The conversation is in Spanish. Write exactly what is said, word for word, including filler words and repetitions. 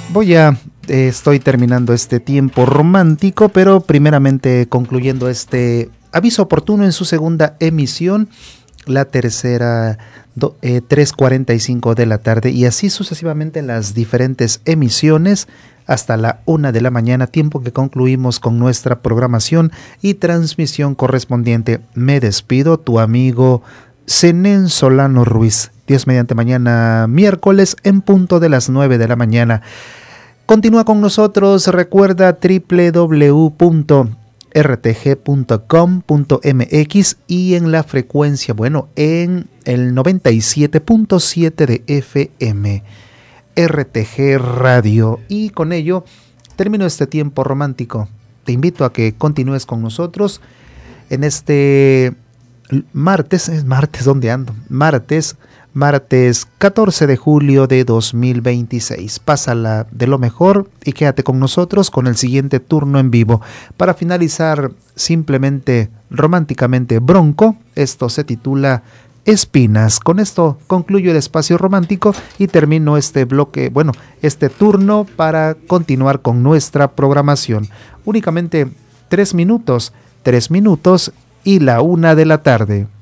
Voy a, eh, estoy terminando este tiempo romántico, pero primeramente concluyendo este aviso oportuno en su segunda emisión, la tercera do, eh, tres cuarenta y cinco de la tarde y así sucesivamente en las diferentes emisiones hasta la una de la mañana, tiempo que concluimos con nuestra programación y transmisión correspondiente. Me despido, tu amigo Zenén Solano Ruiz. Dios mediante, mañana miércoles en punto de las nueve de la mañana. Continúa con nosotros, recuerda doble u doble u doble u punto r t g punto com punto m x y en la frecuencia, bueno, en el noventa y siete punto siete de F M, R T G Radio. Y con ello termino este tiempo romántico. Te invito a que continúes con nosotros en este martes, es martes, ¿dónde ando? Martes, martes catorce de julio de dos mil veintiséis. Pásala de lo mejor y quédate con nosotros con el siguiente turno en vivo. Para finalizar, simplemente románticamente Bronco, esto se titula Espinas. Con esto concluyo el espacio romántico y termino este bloque, bueno, este turno para continuar con nuestra programación. Únicamente tres minutos, tres minutos y la una de la tarde.